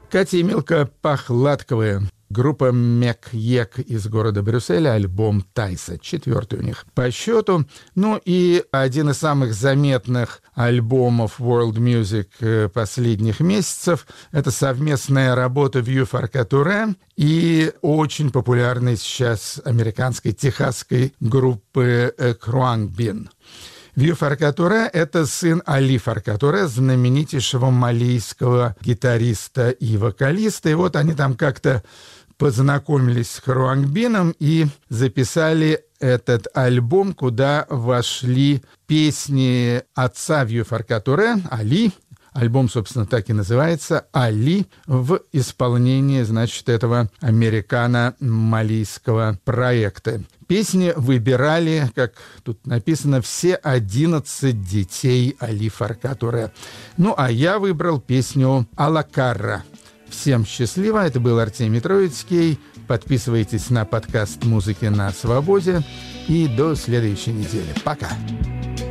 Катя и Милка Похладковые. Группа Мек-Ек из города Брюсселя, альбом Тайса, 4-й у них по счету. Ну и один из самых заметных альбомов World Music последних месяцев — это совместная работа Vieux Farka и очень популярной сейчас американской техасской группы Khruangbin. Vieux Farka — это сын Али Фарка Туре, знаменитейшего малийского гитариста и вокалиста. И вот они там как-то познакомились с Khruangbin и записали этот альбом, куда вошли песни отца Vieux Farka Туре, Али. Альбом, собственно, так и называется «Али» в исполнении, значит, этого американо-малийского проекта. Песни выбирали, как тут написано, все 11 детей Али Фарка Туре. Ну, а я выбрал песню «Алакарра». Всем счастливо, это был Артемий Троицкий. Подписывайтесь на подкаст «Музыки на свободе» и до следующей недели. Пока!